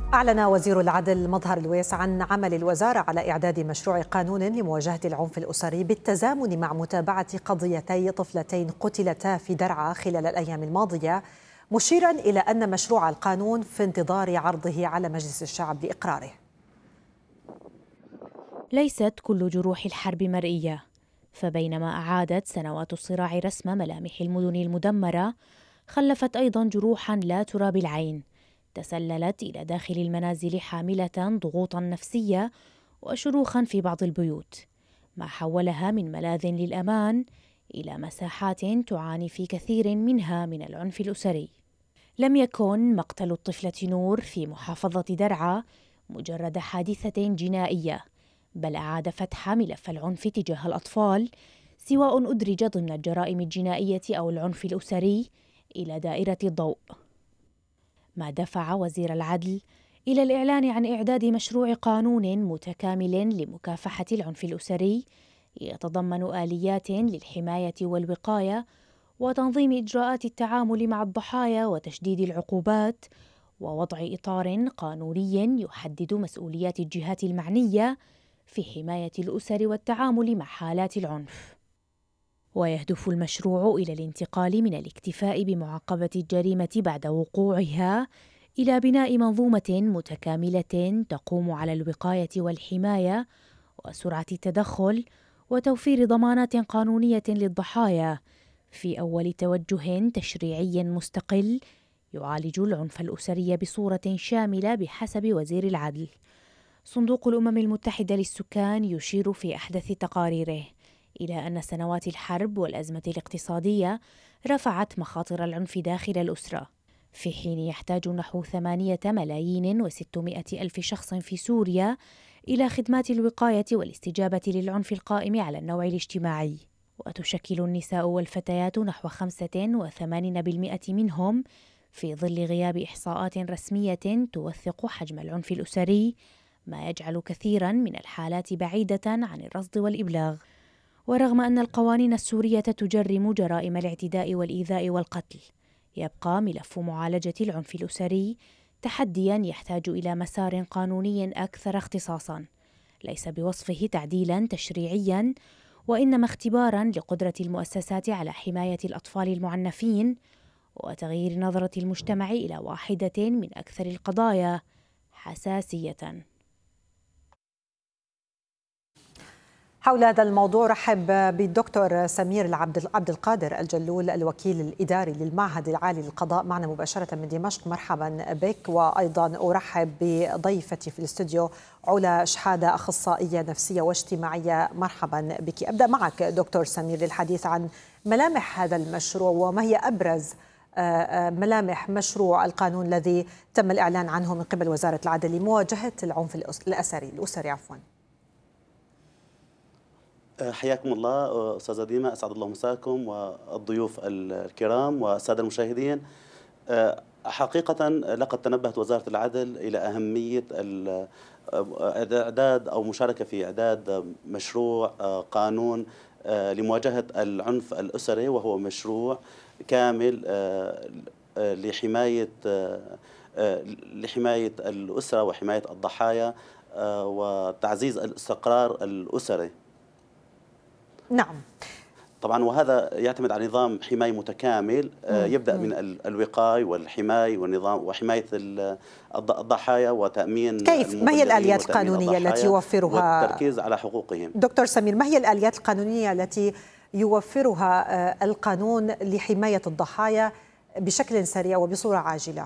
أعلن وزير العدل مظهر الويس عن عمل الوزارة على إعداد مشروع قانون لمواجهة العنف الأسري بالتزامن مع متابعة قضيتي طفلتين قتلتا في درعا خلال الأيام الماضية، مشيرا إلى أن مشروع القانون في انتظار عرضه على مجلس الشعب لإقراره. ليست كل جروح الحرب مرئية، فبينما أعادت سنوات الصراع رسم ملامح المدن المدمرة، خلفت أيضا جروحا لا ترى بالعين تسللت إلى داخل المنازل حاملة ضغوطا نفسية وشروخا في بعض البيوت، ما حولها من ملاذ للأمان إلى مساحات تعاني في كثير منها من العنف الأسري. لم يكن مقتل الطفلة نور في محافظة درعا مجرد حادثة جنائية، بل أعاد فتح ملف العنف تجاه الأطفال، سواء أدرج ضمن الجرائم الجنائية أو العنف الأسري، إلى دائرة الضوء. ما دفع وزير العدل إلى الإعلان عن إعداد مشروع قانون متكامل لمكافحة العنف الأسري يتضمن آليات للحماية والوقاية وتنظيم إجراءات التعامل مع الضحايا وتشديد العقوبات، ووضع إطار قانوني يحدد مسؤوليات الجهات المعنية في حماية الأسر والتعامل مع حالات العنف. ويهدف المشروع إلى الانتقال من الاكتفاء بمعاقبة الجريمة بعد وقوعها إلى بناء منظومة متكاملة تقوم على الوقاية والحماية وسرعة التدخل وتوفير ضمانات قانونية للضحايا، في أول توجه تشريعي مستقل يعالج العنف الأسري بصورة شاملة بحسب وزير العدل. صندوق الأمم المتحدة للسكان يشير في أحدث تقاريره إلى أن سنوات الحرب والأزمة الاقتصادية رفعت مخاطر العنف داخل الأسرة، في حين يحتاج نحو 8,600,000 شخص في سوريا إلى خدمات الوقاية والاستجابة للعنف القائم على النوع الاجتماعي، وتشكل النساء والفتيات نحو 85% منهم، في ظل غياب إحصاءات رسمية توثق حجم العنف الأسري، ما يجعل كثيرا من الحالات بعيدة عن الرصد والإبلاغ. ورغم أن القوانين السورية تجرم جرائم الاعتداء والإيذاء والقتل، يبقى ملف معالجة العنف الأسري تحديا يحتاج إلى مسار قانوني أكثر اختصاصا، ليس بوصفه تعديلا تشريعيا، وإنما اختبارا لقدرة المؤسسات على حماية الأطفال المعنفين وتغيير نظرة المجتمع إلى واحدة من أكثر القضايا حساسية. حول هذا الموضوع رحب بالدكتور سمير عبد القادر الجلول، الوكيل الإداري للمعهد العالي للقضاء، معنا مباشرة من دمشق. مرحبا بك. وأيضا أرحب بضيفتي في الاستوديو علا شحادة، أخصائية نفسية واجتماعية. مرحبا بك. أبدأ معك دكتور سمير للحديث عن ملامح هذا المشروع، وما هي أبرز ملامح مشروع القانون الذي تم الإعلان عنه من قبل وزارة العدل لمواجهة العنف الأسري. حياكم الله أستاذة ديما، أسعد الله مساكم والضيوف الكرام والسادة المشاهدين. حقيقة لقد تنبهت وزارة العدل إلى أهمية إعداد أو مشاركة في إعداد مشروع قانون لمواجهة العنف الأسري، وهو مشروع كامل لحماية الأسرة وحماية الضحايا وتعزيز الاستقرار الأسري. نعم طبعا، وهذا يعتمد على نظام حماية متكامل يبدأ من الوقاية والحماية والنظام وحماية الضحايا وتأمين. ما هي الآليات القانونية التي يوفرها والتركيز على حقوقهم؟ دكتور سمير، ما هي الآليات القانونية التي يوفرها القانون لحماية الضحايا بشكل سريع وبصورة عاجلة؟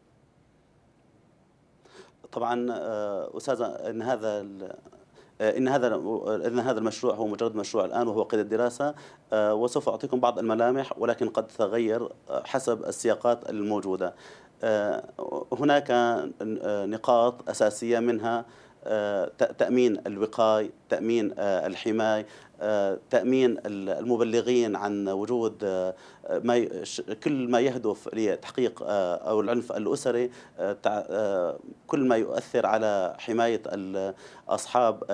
طبعا أستاذة، إن هذا المشروع هو مجرد مشروع الآن وهو قيد الدراسة، وسوف أعطيكم بعض الملامح، ولكن قد تتغير حسب السياقات الموجودة. هناك نقاط أساسية، منها تأمين الوقاية، تأمين الحماية، تأمين المبلغين عن وجود كل ما يهدف لتحقيق أو العنف الأسري، كل ما يؤثر على حماية أصحاب